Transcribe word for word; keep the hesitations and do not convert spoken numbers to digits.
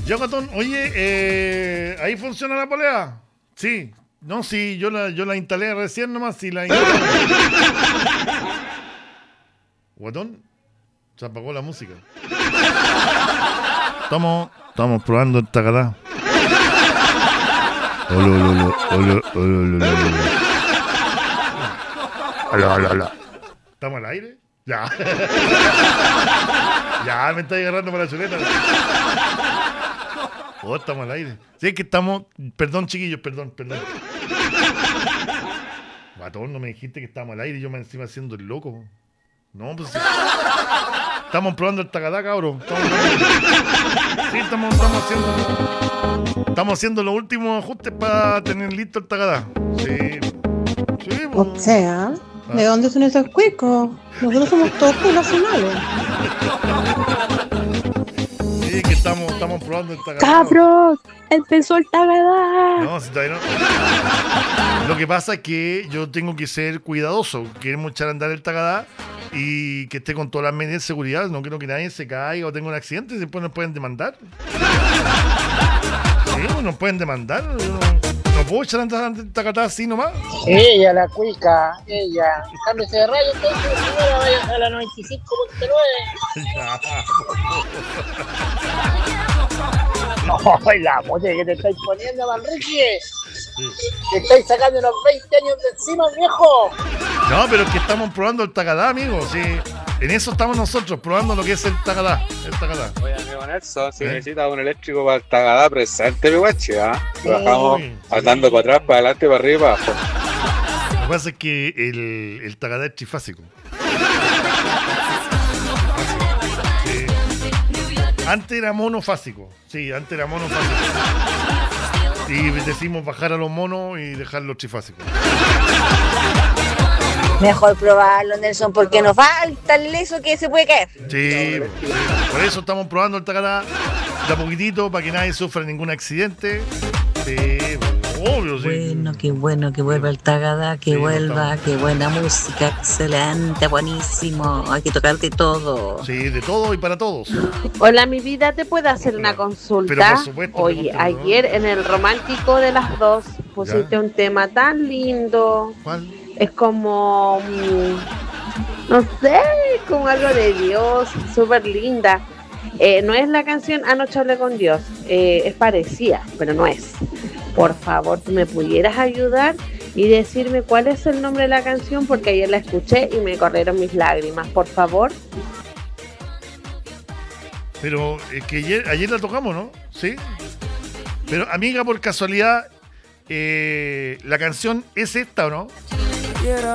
Ya, Guatón, oye, eh, ¿ahí funciona la polea? Sí. No, sí, yo la, yo la instalé recién nomás, sí la instalé. Guatón, se apagó la música. Estamos, estamos probando el tacatá. Hola, hola, hola, hola, hola, hola. Hola, hola, hola. ¿Estamos al aire? Ya. Ya, me estáis agarrando para la chuleta. Oh, estamos al aire. Sí, es que estamos... Perdón, chiquillos, perdón, perdón. Guatón, no me dijiste que estábamos al aire y yo me encima haciendo el loco. No, pues sí. Estamos probando el tacatá, cabrón. Estamos... Sí, estamos, estamos haciendo... Estamos haciendo los últimos ajustes para tener listo el tacatá. Sí. Sí, O pues. sea, ¿de dónde son esos cuicos? Nosotros somos todos poblacionales. Sí, que estamos, estamos probando el tacatá. ¡Cabros! ¡Empezó el tagadá! No, si todavía no. Lo que pasa es que yo tengo que ser cuidadoso. Queremos echar a andar el tacatá y que esté con todas las medidas de seguridad. No quiero que nadie se caiga o tenga un accidente y después nos pueden demandar. Sí, pues nos pueden demandar. No, no puedo echar a andar el tacatá así nomás. Ella, la cuica, ella. Cámbiese de radio, entonces, señora, vaya a la noventa y cinco punto nueve. No, la molla que te estáis poniendo, Manrique. Te estáis sacando unos veinte años de encima, viejo. No, pero es que estamos probando el tacatá, amigo. Sí, en eso estamos nosotros, probando lo que es el tacatá. El tacatá. Oye, amigo Nelson, si ¿Eh? necesitas un eléctrico para el tagadá presente, mi guachi, ¿ah? Uy, Bajamos sí. andando para atrás, para adelante, para arriba, para abajo. Lo que pasa es que el, el tacatá es trifásico. Sí. Antes era monofásico. Sí, antes era monofásico. Y decimos bajar a los monos y dejarlos trifásicos. Mejor probarlo, Nelson, porque nos falta el leso que se puede caer. Sí, sí. Por eso estamos probando el tacatá de a poquitito para que nadie sufra ningún accidente. Sí, obvio, sí. Bueno, qué bueno que vuelva el tagadá, que Sí, vuelva, estamos. qué buena música, excelente, buenísimo. Hay que tocarte todo. Sí, de todo y para todos. Hola, mi vida, ¿te puedo hacer una consulta? Pero por supuesto, Oye, pregúntame, ¿no? ayer en el romántico de las dos pusiste Ya. un tema tan lindo. ¿Cuál? Es como, mm, no sé, como algo de Dios, súper linda. Eh, no es la canción Anoche hablé con Dios, eh, es parecida, pero no es. Por favor, ¿tú me pudieras ayudar y decirme cuál es el nombre de la canción? Porque ayer la escuché y me corrieron mis lágrimas, por favor. Pero es que ayer, ayer la tocamos, ¿no? Sí. Pero, amiga, por casualidad, eh, ¿la canción es esta o no?